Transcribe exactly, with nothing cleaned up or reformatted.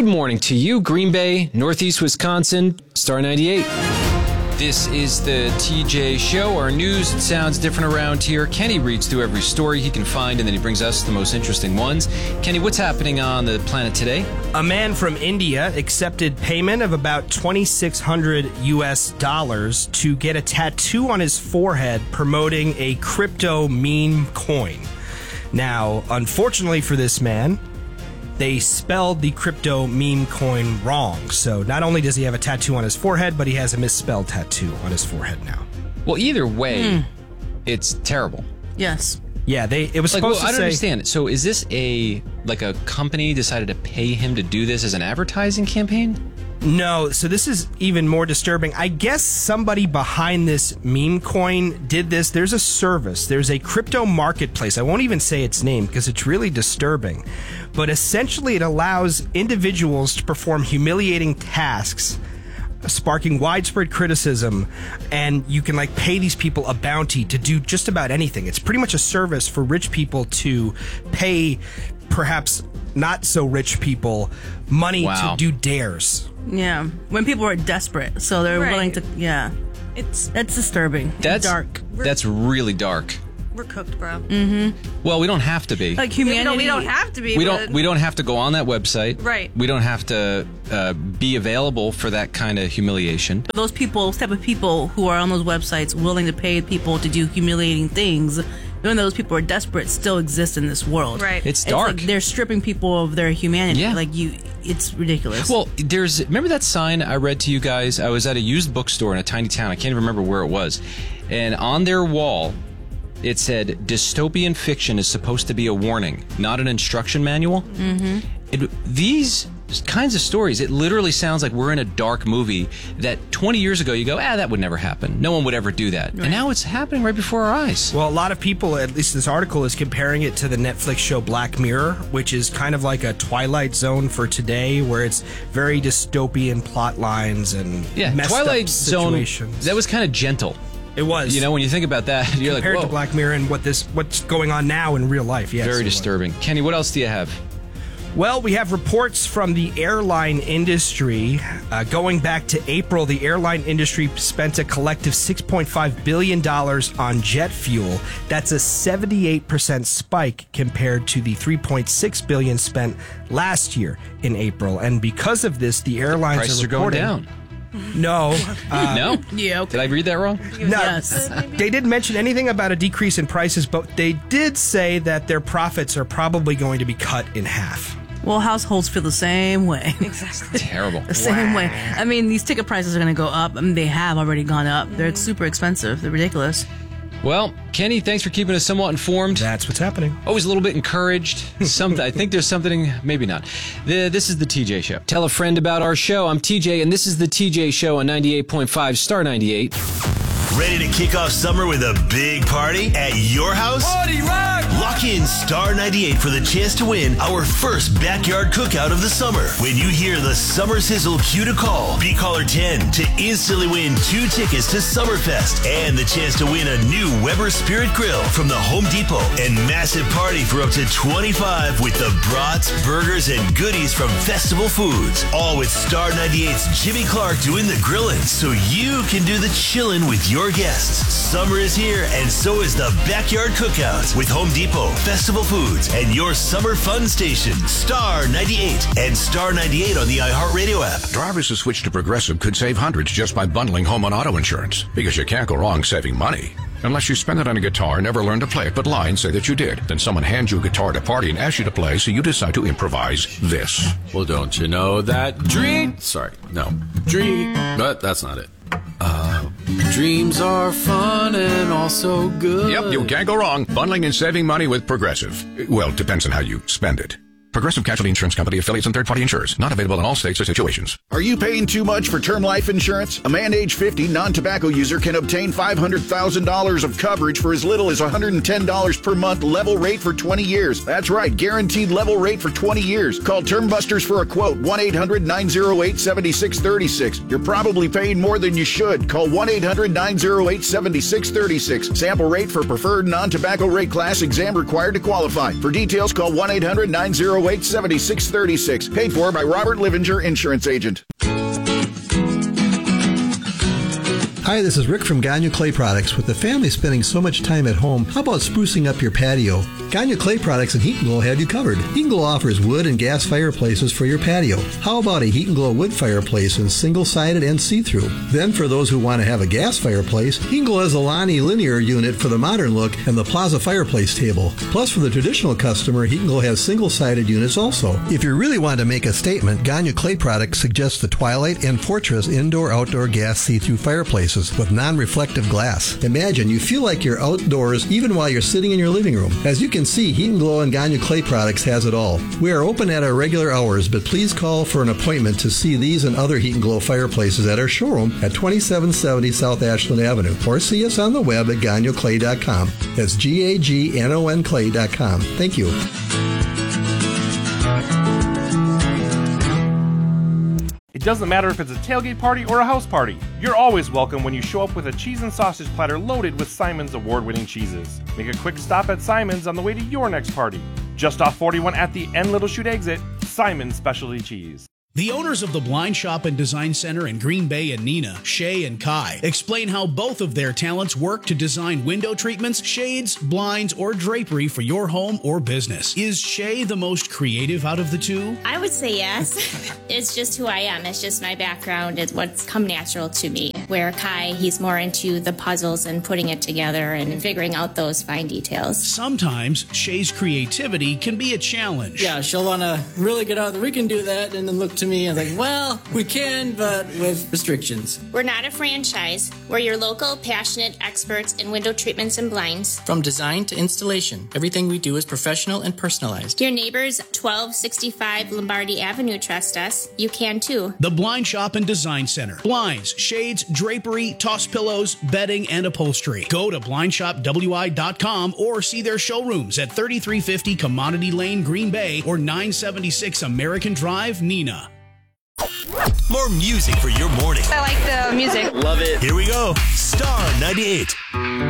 Good morning to you, Green Bay, Northeast Wisconsin, Star ninety-eight. This is the T J Show. Our news, it sounds different around here. Kenny reads through every story he can find, and then he brings us the most interesting ones. Kenny, what's happening on the planet today? A man from India accepted payment of about twenty-six hundred U S dollars to get a tattoo on his forehead promoting a crypto meme coin. Now, unfortunately for this man, they spelled the crypto meme coin wrong. So not only does he have a tattoo on his forehead, but he has a misspelled tattoo on his forehead now. Well, either way, Mm. it's terrible. Yes. Yeah, they. It was Like, supposed well, I to don't say. understand. So is this a, like a company decided to pay him to do this as an advertising campaign? No, so this is even more disturbing. I guess somebody behind this meme coin did this. There's a service. There's a crypto marketplace. I won't even say its name because it's really disturbing. But essentially it allows individuals to perform humiliating tasks, sparking widespread criticism, and you can like pay these people a bounty to do just about anything. It's pretty much a service for rich people to pay perhaps not so rich people money Wow. to do dares. Yeah. When people are desperate, so they're Right. willing to. Yeah. It's That's disturbing. That's dark. That's really dark. we're cooked, bro. Well, we don't have to be. Like Yeah, humanity. no, we don't have to be. we but don't we don't have to go on that website. Right. We don't have to uh, be available for that kind of humiliation. But those people, those type of people who are on those websites willing to pay people to do humiliating things, even though those people are desperate, still exist in this world. Right. It's dark. like they're stripping people of their humanity. Yeah. Like you, it's ridiculous. Well, there's remember that sign I read to you guys? I was at a used bookstore in a tiny town. I can't even remember where it was. And on their wall, it said, dystopian fiction is supposed to be a warning, not an instruction manual. Mm-hmm. It, these kinds of stories, it literally sounds like we're in a dark movie that twenty years ago you go, ah, that would never happen. No one would ever do that. Right. And now it's happening right before our eyes. Well, a lot of people, at least this article, is comparing it to the Netflix show Black Mirror, which is kind of like a Twilight Zone for today, where it's very dystopian plot lines and Yeah, messed Twilight up Zone, situations. that was kind of gentle. It was. You know, when you think about that, you're like, compared whoa. to Black Mirror and what this what's going on now in real life. Yes, Very it was. disturbing. Kenny, what else do you have? Well, we have reports from the airline industry. Uh, going back to April, the airline industry spent a collective six point five billion dollars on jet fuel. That's a seventy-eight percent spike compared to the three point six billion dollars spent last year in April. And because of this, the airlines Prices are are going reporting, down. No. Uh, No? yeah. Okay. Did I read that wrong? No, Yes. they didn't mention anything about a decrease in prices, but they did say that their profits are probably going to be cut in half. Well, households feel the same way. Exactly. Terrible. The same way. I mean, these ticket prices are going to go up. I mean, they have already gone up. They're super expensive. They're ridiculous. Well, Kenny, thanks for keeping us somewhat informed. That's what's happening. Always a little bit encouraged. Some, I think there's something, maybe not. The, this is the T J Show. Tell a friend about our show. I'm T J, and this is the T J Show on ninety-eight point five Star ninety-eight. Ready to kick off summer with a big party at your house? Party rock! Lock in Star ninety-eight for the chance to win our first backyard cookout of the summer. When you hear the Summer Sizzle cue to call, be caller ten to instantly win two tickets to Summerfest and the chance to win a new Weber Spirit Grill from the Home Depot and massive party for up to twenty-five with the brats, burgers, and goodies from Festival Foods. All with Star ninety-eight's Jimmy Clark doing the grilling so you can do the chillin' with your guests. Summer is here, and so is the Backyard Cookout with Home Depot, Festival Foods, and your summer fun station, Star ninety-eight, and Star ninety-eight on the iHeartRadio app. Drivers who switch to Progressive could save hundreds just by bundling home and auto insurance, because you can't go wrong saving money. Unless you spend it on a guitar and never learn to play it, but lie and say that you did. Then someone hands you a guitar at a party and asks you to play, so you decide to improvise this. Well, don't you know that dream... Sorry, no. Dream... But that's not it. Uh, dreams are fun and also good. Yep, you can't go wrong. Bundling and saving money with Progressive. Well, it depends on how you spend it. Progressive Casualty Insurance Company, affiliates, and third-party insurers. Not available in all states or situations. Are you paying too much for term life insurance? A man age fifty, non-tobacco user can obtain five hundred thousand dollars of coverage for as little as one hundred ten dollars per month, level rate for twenty years. That's right, guaranteed level rate for twenty years. Call Term Busters for a quote, one eight hundred nine oh eight seven six three six. You're probably paying more than you should. Call one eight hundred nine oh eight seven six three six. Sample rate for preferred non-tobacco rate class, exam required to qualify. For details, call one eight hundred nine oh oh eight, seven six three six. Paid for by Robert Livinger, Insurance Agent. Hi, this is Rick from Gagne Clay Products. With the family spending so much time at home, how about sprucing up your patio? Gagne Clay Products and Heat and Glow have you covered. Heat and Glow offers wood and gas fireplaces for your patio. How about a Heat and Glow wood fireplace in single-sided and see-through? Then, for those who want to have a gas fireplace, Heat and Glow has a Lonnie linear unit for the modern look and the Plaza fireplace table. Plus, for the traditional customer, Heat and Glow has single-sided units also. If you really want to make a statement, Gagne Clay Products suggests the Twilight and Fortress indoor-outdoor gas see-through fireplaces with non-reflective glass. Imagine you feel like you're outdoors even while you're sitting in your living room. As you can see, Heat and Glow and Gagne Clay Products has it all. We are open at our regular hours, but please call for an appointment to see these and other Heat and Glow fireplaces at our showroom at twenty-seven seventy South Ashland Avenue, or see us on the web at gagne clay dot com. That's G A G N O N clay dot com. Thank you. It doesn't matter if it's a tailgate party or a house party. You're always welcome when you show up with a cheese and sausage platter loaded with Simon's award-winning cheeses. Make a quick stop at Simon's on the way to your next party. Just off forty-one at the N Little Chute exit, Simon's Specialty Cheese. The owners of the Blind Shop and Design Center in Green Bay and Neenah, Shay and Kai, explain how both of their talents work to design window treatments, shades, blinds, or drapery for your home or business. Is Shay the most creative out of the two? I would say yes. It's just who I am. It's just my background. It's what's come natural to me. Where Kai, he's more into the puzzles and putting it together and figuring out those fine details. Sometimes Shay's creativity can be a challenge. Yeah, she'll want to really get out there. We can do that, and then look to me and like, well, we can, but with restrictions. We're not a franchise. We're your local, passionate experts in window treatments and blinds. From design to installation, everything we do is professional and personalized. Your neighbors, twelve sixty-five Lombardi Avenue, trust us. You can too. The Blind Shop and Design Center. Blinds, shades, drapery, toss pillows, bedding, and upholstery. Go to blind shop w i dot com or see their showrooms at thirty-three fifty Commodity Lane, Green Bay, or nine seventy-six American Drive, Neenah. More music for your morning. I like the music. Love it. Here we go. Star ninety-eight.